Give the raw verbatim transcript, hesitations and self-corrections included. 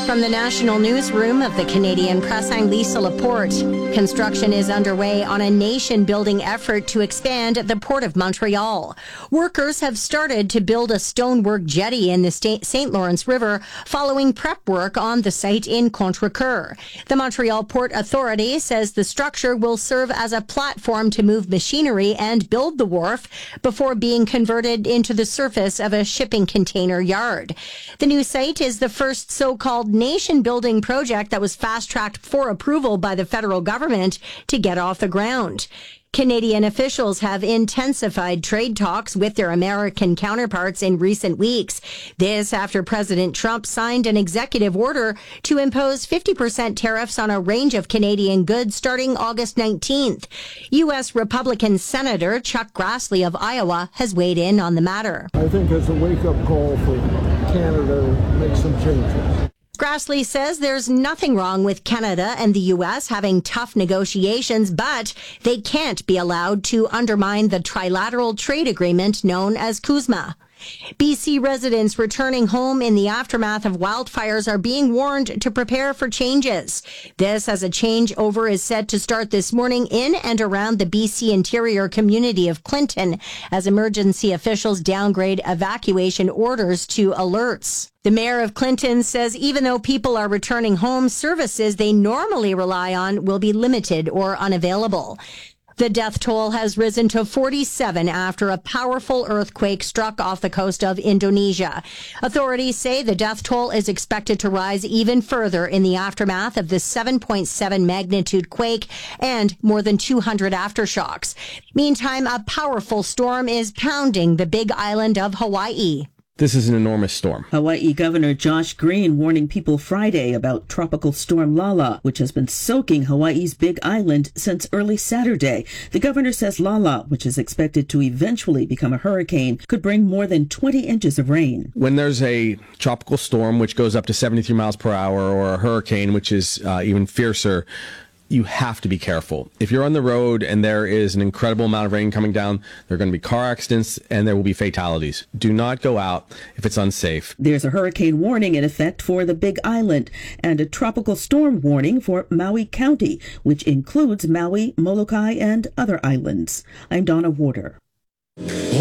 From the national newsroom of the Canadian Press, I'm Lisa Laporte. Construction is underway on a nation-building effort to expand the Port of Montreal. Workers have started to build a stonework jetty in the Saint Lawrence River following prep work on the site in Contrecoeur. The Montreal Port Authority says the structure will serve as a platform to move machinery and build the wharf before being converted into the surface of a shipping container yard. The new site is the first so-called nation-building project that was fast-tracked for approval by the federal government to get off the ground. Canadian officials have intensified trade talks with their American counterparts in recent weeks. This after President Trump signed an executive order to impose fifty percent tariffs on a range of Canadian goods starting August nineteenth. U S Republican Senator Chuck Grassley of Iowa has weighed in on the matter. I think it's a wake-up call for Canada to make some changes. Grassley says there's nothing wrong with Canada and the U S having tough negotiations, but they can't be allowed to undermine the trilateral trade agreement known as CUSMA. B C residents returning home in the aftermath of wildfires are being warned to prepare for changes. This as a changeover is set to start this morning in and around the B C interior community of Clinton as emergency officials downgrade evacuation orders to alerts. The mayor of Clinton says even though people are returning home, services they normally rely on will be limited or unavailable. The death toll has risen to forty-seven after a powerful earthquake struck off the coast of Indonesia. Authorities say the death toll is expected to rise even further in the aftermath of the seven point seven magnitude quake and more than two hundred aftershocks. Meantime, a powerful storm is pounding the Big Island of Hawaii. This is an enormous storm. Hawaii Governor Josh Green warning people Friday about Tropical Storm Lala, which has been soaking Hawaii's Big Island since early Saturday. The governor says Lala, which is expected to eventually become a hurricane, could bring more than twenty inches of rain. When there's a tropical storm, which goes up to seventy-three miles per hour, or a hurricane, which is uh, even fiercer, you have to be careful. If you're on the road and there is an incredible amount of rain coming down, there are going to be car accidents and there will be fatalities. Do not go out if it's unsafe. There's a hurricane warning in effect for the Big Island and a tropical storm warning for Maui County, which includes Maui, Molokai, and other islands. I'm Donna Warder.